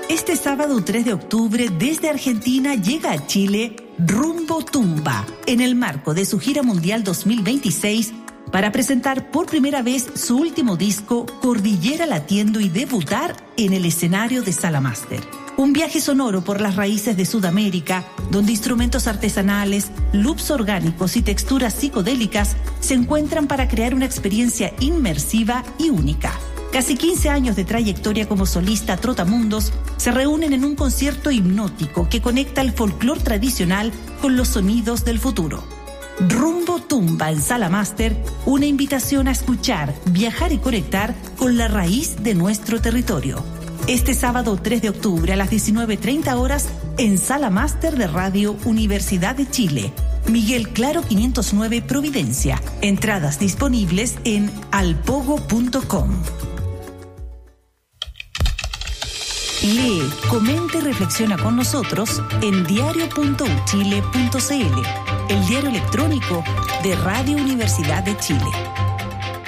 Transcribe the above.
Este sábado 3 de octubre, desde Argentina, llega a Chile Rumbo Tumba, en el marco de su gira mundial 2026, para presentar por primera vez su último disco, Cordillera Latiendo, y debutar en el escenario de Sala Master. Un viaje sonoro por las raíces de Sudamérica, donde instrumentos artesanales, loops orgánicos y texturas psicodélicas se encuentran para crear una experiencia inmersiva y única. Casi 15 años de trayectoria como solista Trotamundos se reúnen en un concierto hipnótico que conecta el folclore tradicional con los sonidos del futuro. Rumbo Tumba en Sala Master, una invitación a escuchar, viajar y conectar con la raíz de nuestro territorio. Este sábado 3 de octubre a las 19:30 horas en Sala Master de Radio Universidad de Chile. Miguel Claro 509 Providencia. Entradas disponibles en alpogo.com. Lee, comenta y reflexiona con nosotros en diario.uchile.cl, el diario electrónico de Radio Universidad de Chile.